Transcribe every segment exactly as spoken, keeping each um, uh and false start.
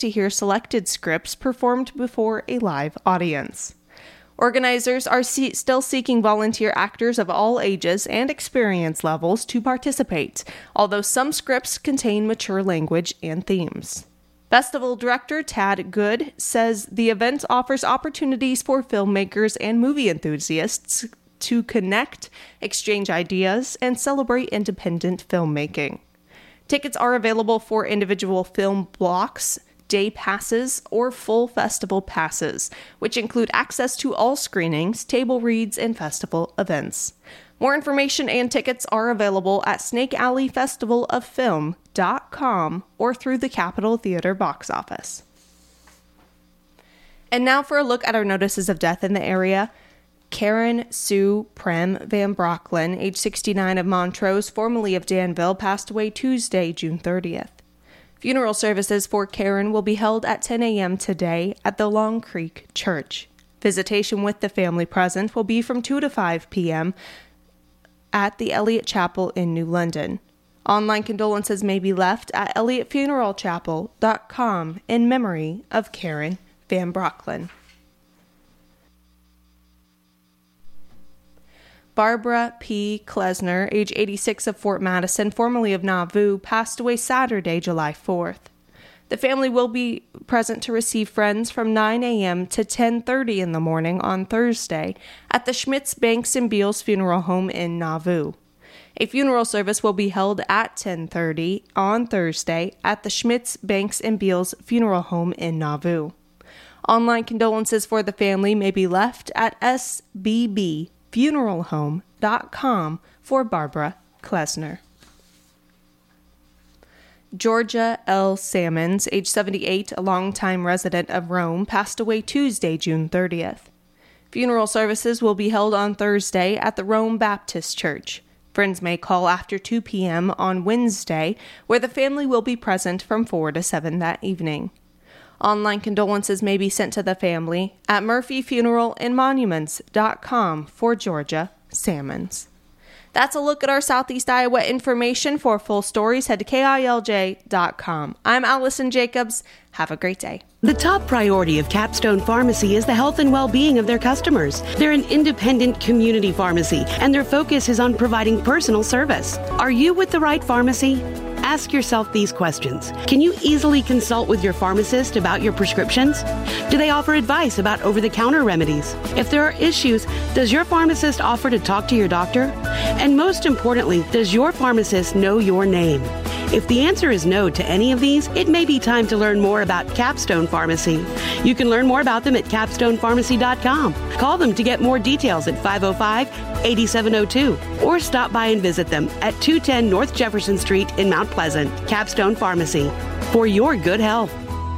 to hear selected scripts performed before a live audience. Organizers are see- still seeking volunteer actors of all ages and experience levels to participate, although some scripts contain mature language and themes. Festival director Tad Good says the event offers opportunities for filmmakers and movie enthusiasts to connect, exchange ideas, and celebrate independent filmmaking. Tickets are available for individual film blocks, day passes, or full festival passes, which include access to all screenings, table reads, and festival events. More information and tickets are available at snake alley festival of film dot com or through the Capitol Theater box office. And now for a look at our notices of death in the area. Karen Sue Prem Van Brocklin, age sixty-nine, of Montrose, formerly of Danville, passed away Tuesday, June thirtieth. Funeral services for Karen will be held at ten a.m. today at the Long Creek Church. Visitation with the family present will be from two to five p.m. at the Elliott Chapel in New London. Online condolences may be left at elliott funeral chapel dot com in memory of Karen Van Brocklin. Barbara P. Klesner, age eighty-six, of Fort Madison, formerly of Nauvoo, passed away Saturday, July fourth. The family will be present to receive friends from nine a.m. to ten thirty in the morning on Thursday at the Schmitz, Banks, and Beals Funeral Home in Nauvoo. A funeral service will be held at ten thirty on Thursday at the Schmitz, Banks, and Beals Funeral Home in Nauvoo. Online condolences for the family may be left at s b b funeral home dot com for Barbara Klesner. Georgia L. Salmons, age seventy-eight, a longtime resident of Rome, passed away Tuesday, June thirtieth. Funeral services will be held on Thursday at the Rome Baptist Church. Friends may call after two p.m. on Wednesday, where the family will be present from four to seven that evening. Online condolences may be sent to the family at murphy funeral and monuments dot com for Georgia Salmons. That's a look at our Southeast Iowa information. For full stories, head to K I L J dot com. I'm Allison Jacobs. Have a great day. The top priority of Capstone Pharmacy is the health and well-being of their customers. They're an independent community pharmacy, and their focus is on providing personal service. Are you with the right pharmacy? Ask yourself these questions. Can you easily consult with your pharmacist about your prescriptions? Do they offer advice about over-the-counter remedies? If there are issues, does your pharmacist offer to talk to your doctor? And most importantly, does your pharmacist know your name? If the answer is no to any of these, it may be time to learn more about Capstone Pharmacy. You can learn more about them at capstone pharmacy dot com. Call them to get more details at five oh five, eight seven oh two or stop by and visit them at two ten North Jefferson Street in Mount Pleasant. Capstone Pharmacy, for your good health.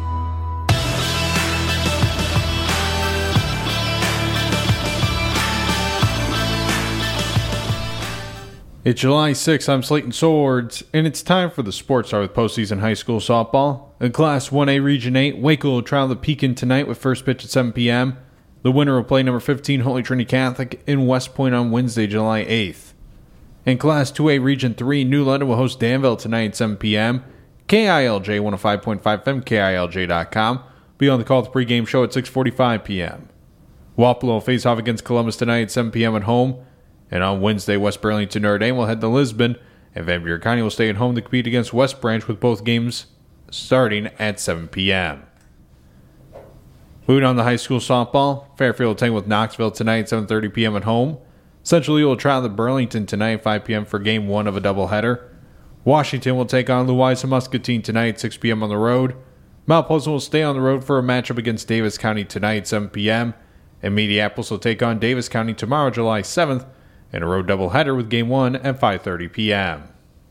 It's July sixth, I'm Slayton Swords, and it's time for the Sports Hour with postseason high school softball. In Class one A Region eight, Waco will travel to Pekin tonight with first pitch at seven p.m. The winner will play number fifteen Holy Trinity Catholic in West Point on Wednesday, July eighth. In Class two A Region three, New London will host Danville tonight at seven p.m. K I L J one oh five point five F M, K I L J dot com. Be on the call at the pregame show at six forty-five p.m. Wapello will face off against Columbus tonight at seven p.m. at home. And on Wednesday, West Burlington Notre Dame will head to Lisbon, and Van Buren County will stay at home to compete against West Branch, with both games starting at seven p.m. Moving on to high school softball, Fairfield will take with Knoxville tonight at seven thirty p.m. at home. Central Lee will travel to Burlington tonight at five p.m. for game one of a doubleheader. Washington will take on Louisa Muscatine tonight at six p.m. on the road. Mount Pleasant will stay on the road for a matchup against Davis County tonight at seven p.m. And Mediapolis will take on Davis County tomorrow, July seventh, in a road doubleheader with game one at five thirty p.m.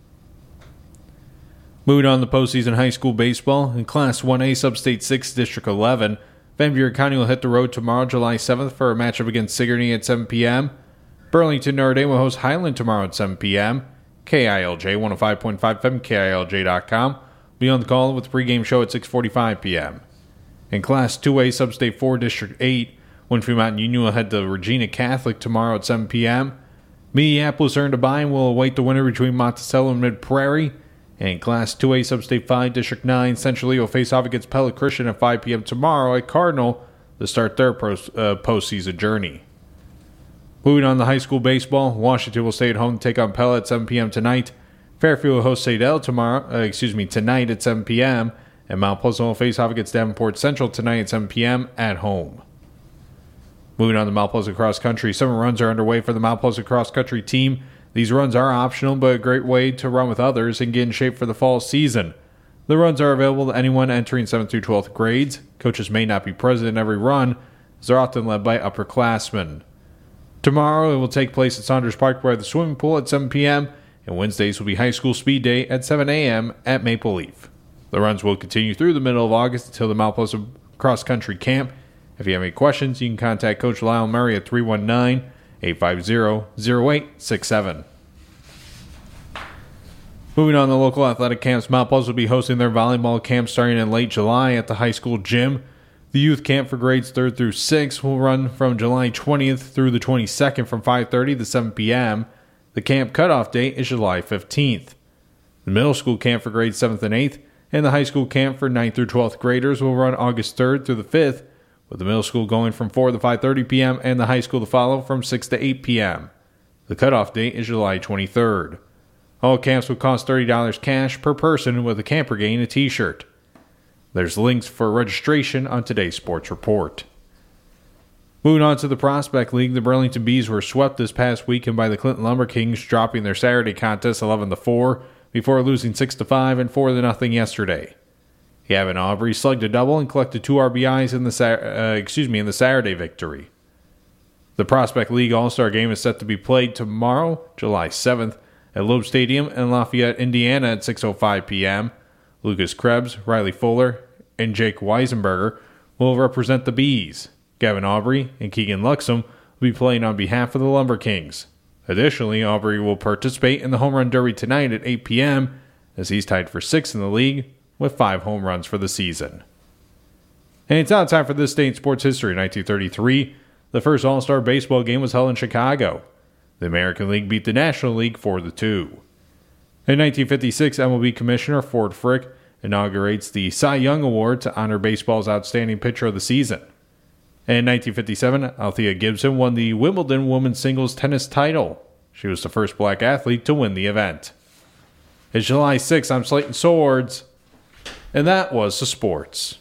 Moving on to postseason high school baseball, in Class one A Substate six, District eleven, Van Buren County will hit the road tomorrow, July seventh, for a matchup against Sigourney at seven p.m. Burlington Notre Dame will host Highland tomorrow at seven p.m. K I L J one oh five point five F M, K I L J dot com. Be on the call with the pregame show at six forty-five p.m. In Class two A Substate four, District eight, Winfield Mountain Union will head to Regina Catholic tomorrow at seven p.m. Minneapolis earned a bye and will await the winner between Monticello and Mid-Prairie. And Class two A Substate five, District nine, Central Lee will face off against Pella Christian at five p.m. tomorrow at Cardinal to start their post, uh, postseason journey. Moving on to high school baseball, Washington will stay at home to take on Pella at seven p.m. tonight. Fairfield will host Sadell tomorrow, uh, excuse me, tonight at seven p.m. And Mount Pleasant will face off against Davenport Central tonight at seven p.m. at home. Moving on to Mount Pleasant Cross Country, summer runs are underway for the Mount Pleasant Cross Country team. These runs are optional, but a great way to run with others and get in shape for the fall season. The runs are available to anyone entering seventh through twelfth grades. Coaches may not be present in every run, as they're often led by upperclassmen. Tomorrow it will take place at Saunders Park by the swimming pool at seven p.m., and Wednesdays will be high school speed day at seven a.m. at Maple Leaf. The runs will continue through the middle of August until the Mount Pleasant Cross Country Camp. If you have any questions, you can contact Coach Lyle Murray at three one nine, eight five zero, zero eight six seven. Moving on to local athletic camps, Mount Pleasant will be hosting their volleyball camp starting in late July at the high school gym. The youth camp for grades third through sixth will run from July twentieth through the twenty-second from five thirty to seven p.m. The camp cutoff date is July fifteenth. The middle school camp for grades seventh and eighth and the high school camp for ninth through twelfth graders will run August third through the fifth, with the middle school going from four to five thirty p.m. and the high school to follow from six to eight p.m. The cutoff date is July twenty-third. All camps will cost thirty dollars cash per person with a camper gain a t-shirt. There's links for registration on today's sports report. Moving on to the Prospect League, the Burlington Bees were swept this past weekend by the Clinton Lumber Kings, dropping their Saturday contest eleven to four before losing six to five and four to nothing yesterday. Gavin Aubrey slugged a double and collected two R B Is in the uh, excuse me in the Saturday victory. The Prospect League All-Star Game is set to be played tomorrow, July seventh, at Loeb Stadium in Lafayette, Indiana at six oh five p.m. Lucas Krebs, Riley Fuller, and Jake Weisenberger will represent the Bees. Gavin Aubrey and Keegan Luxem will be playing on behalf of the Lumber Kings. Additionally, Aubrey will participate in the Home Run Derby tonight at eight p.m. as he's tied for sixth in the league with five home runs for the season. And it's now time for this day in sports history. In nineteen thirty-three, the first All-Star baseball game was held in Chicago. The American League beat the National League four to two. In nineteen fifty-six, M L B Commissioner Ford Frick inaugurates the Cy Young Award to honor baseball's outstanding pitcher of the season. And in nineteen fifty-seven, Althea Gibson won the Wimbledon women's singles tennis title. She was the first black athlete to win the event. It's July sixth, I'm Slayton Swords, and that was the sports.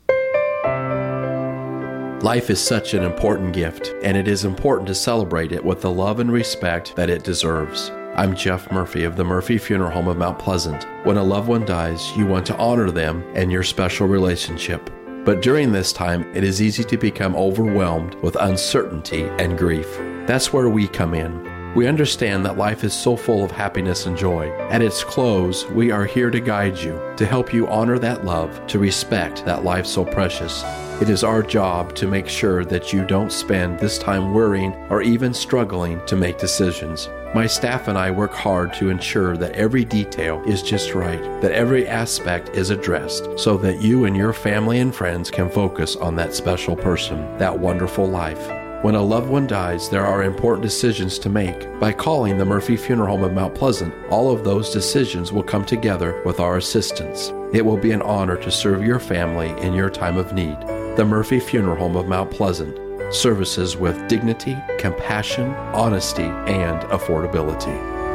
Life is such an important gift, and it is important to celebrate it with the love and respect that it deserves. I'm Jeff Murphy of the Murphy Funeral Home of Mount Pleasant. When a loved one dies, you want to honor them and your special relationship. But during this time, it is easy to become overwhelmed with uncertainty and grief. That's where we come in. We understand that life is so full of happiness and joy. At its close, we are here to guide you, to help you honor that love, to respect that life so precious. It is our job to make sure that you don't spend this time worrying or even struggling to make decisions. My staff and I work hard to ensure that every detail is just right, that every aspect is addressed, so that you and your family and friends can focus on that special person, that wonderful life. When a loved one dies, there are important decisions to make. By calling the Murphy Funeral Home of Mount Pleasant, all of those decisions will come together with our assistance. It will be an honor to serve your family in your time of need. The Murphy Funeral Home of Mount Pleasant. Services with dignity, compassion, honesty, and affordability.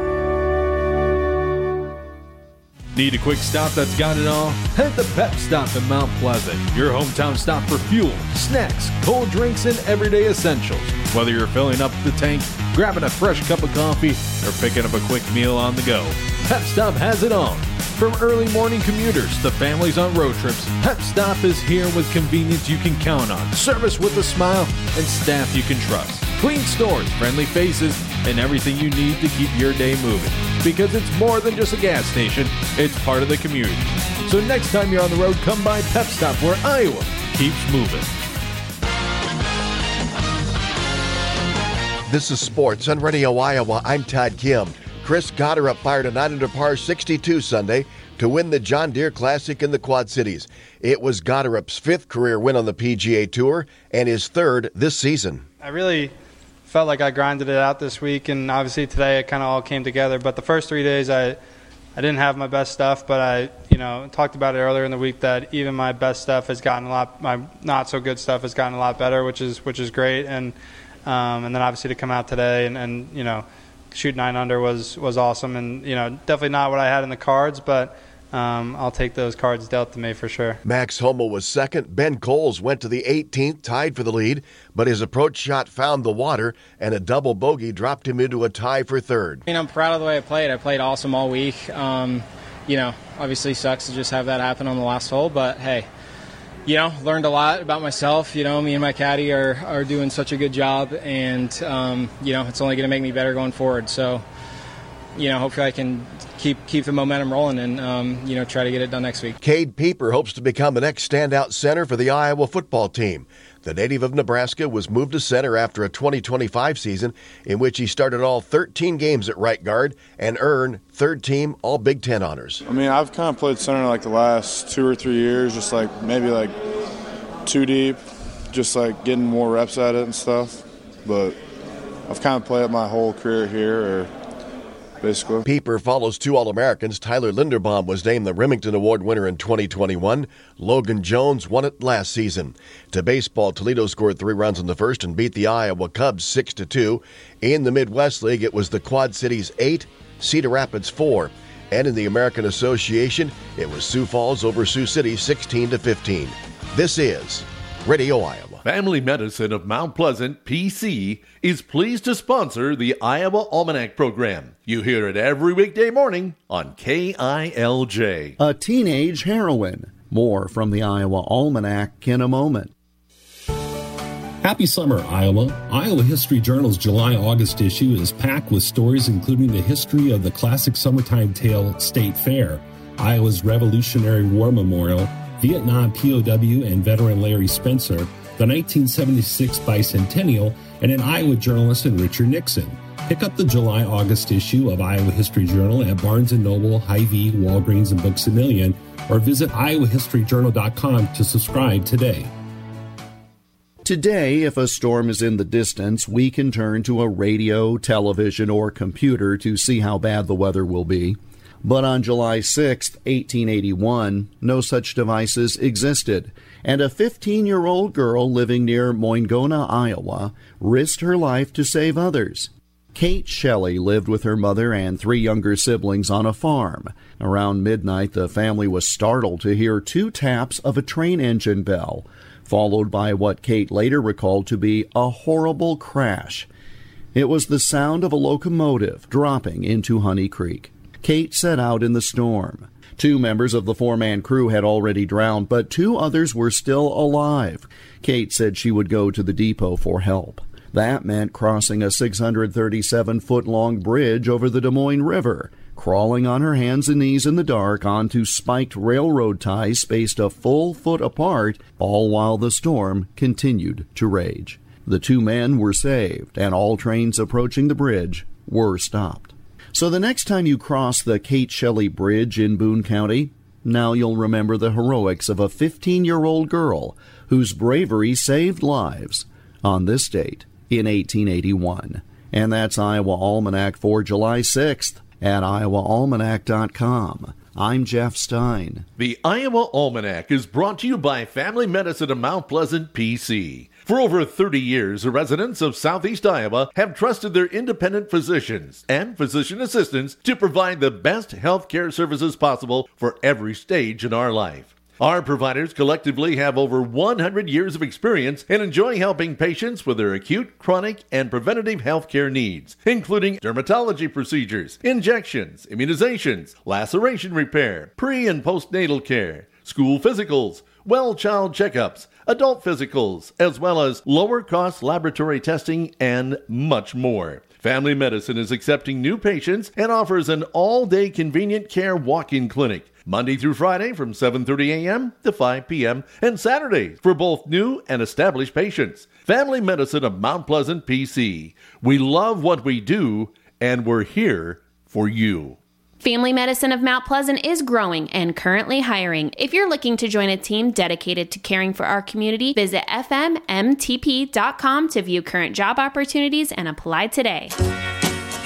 Need a quick stop that's got it all? Head to Pep Stop in Mount Pleasant, your hometown stop for fuel, snacks, cold drinks, and everyday essentials. Whether you're filling up the tank, grabbing a fresh cup of coffee, or picking up a quick meal on the go, Pep Stop has it all. From early morning commuters to families on road trips, Pep Stop is here with convenience you can count on, service with a smile, and staff you can trust. Clean stores, friendly faces, and everything you need to keep your day moving. Because it's more than just a gas station, it's part of the community. So next time you're on the road, come by Pep Stop, where Iowa keeps moving. This is Sports on Radio Iowa. I'm Todd Kim. Chris Gotterup fired a nine under par sixty-two Sunday to win the John Deere Classic in the Quad Cities. It was Gotterup's fifth career win on the P G A Tour and his third this season. I really felt like I grinded it out this week, and obviously today it kind of all came together. But the first three days I I didn't have my best stuff, but I, you know, talked about it earlier in the week that even my best stuff has gotten a lot, my not so good stuff has gotten a lot better, which is which is great. And um, and then obviously to come out today and, and you know, shoot nine under was was awesome. And you know, definitely not what I had in the cards, but um, I'll take those cards dealt to me for sure. Max Homa was second. Ben Coles went to the eighteenth, tied for the lead, but his approach shot found the water, and a double bogey dropped him into a tie for third. I mean, I'm proud of the way I played. I played awesome all week. Um, you know, obviously sucks to just have that happen on the last hole, but hey, you know, learned a lot about myself. You know, me and my caddy are, are doing such a good job, and, um, you know, it's only going to make me better going forward. So, you know, hopefully I can keep keep the momentum rolling and, um, you know, try to get it done next week. Cade Pieper hopes to become the next standout center for the Iowa football team. The native of Nebraska was moved to center after a twenty twenty-five season in which he started all thirteen games at right guard and earned third-team All-Big Ten honors. I mean, I've kind of played center like the last two or three years, just like maybe like two deep, just like getting more reps at it and stuff. But I've kind of played my whole career here, or basically. Pieper follows two All-Americans. Tyler Linderbaum was named the Remington Award winner in twenty twenty-one. Logan Jones won it last season. To baseball, Toledo scored three runs in the first and beat the Iowa Cubs six to two. In the Midwest League, it was the Quad Cities eight, Cedar Rapids four. And in the American Association, it was Sioux Falls over Sioux City sixteen to fifteen. This is Radio Iowa. Family Medicine of Mount Pleasant, P C, is pleased to sponsor the Iowa Almanac program. You hear it every weekday morning on K I L J. A teenage heroine. More from the Iowa Almanac in a moment. Happy summer, Iowa. Iowa History Journal's July-August issue is packed with stories including the history of the classic summertime tale State Fair, Iowa's Revolutionary War Memorial, Vietnam P O W and veteran Larry Spencer, the nineteen seventy-six bicentennial, and an Iowa journalist in Richard Nixon. Pick up the July-August issue of Iowa History Journal at Barnes and Noble, Hy-Vee, Walgreens, and Books A Million, or visit iowa history journal dot com to subscribe today. Today, if a storm is in the distance, we can turn to a radio, television, or computer to see how bad the weather will be. But on July sixth, eighteen eighty-one, no such devices existed, and a fifteen-year-old girl living near Moingona, Iowa, risked her life to save others. Kate Shelley lived with her mother and three younger siblings on a farm. Around midnight, the family was startled to hear two taps of a train engine bell, followed by what Kate later recalled to be a horrible crash. It was the sound of a locomotive dropping into Honey Creek. Kate set out in the storm. Two members of the four-man crew had already drowned, but two others were still alive. Kate said she would go to the depot for help. That meant crossing a six hundred thirty-seven foot long bridge over the Des Moines River, crawling on her hands and knees in the dark onto spiked railroad ties spaced a full foot apart, all while the storm continued to rage. The two men were saved, and all trains approaching the bridge were stopped. So the next time you cross the Kate Shelley Bridge in Boone County, now you'll remember the heroics of a fifteen-year-old girl whose bravery saved lives on this date in eighteen eighty-one. And that's Iowa Almanac for July sixth at iowa almanac dot com. I'm Jeff Stein. The Iowa Almanac is brought to you by Family Medicine of Mount Pleasant, P C. For over thirty years, the residents of Southeast Iowa have trusted their independent physicians and physician assistants to provide the best health care services possible for every stage in our life. Our providers collectively have over one hundred years of experience and enjoy helping patients with their acute, chronic, and preventative health care needs, including dermatology procedures, injections, immunizations, laceration repair, pre- and postnatal care, school physicals, well child checkups, adult physicals, as well as lower-cost laboratory testing, and much more. Family Medicine is accepting new patients and offers an all-day convenient care walk-in clinic, Monday through Friday from seven thirty a.m. to five p.m. and Saturdays for both new and established patients. Family Medicine of Mount Pleasant, P C. We love what we do, and we're here for you. Family Medicine of Mount Pleasant is growing and currently hiring. If you're looking to join a team dedicated to caring for our community, visit f m m t p dot com to view current job opportunities and apply today.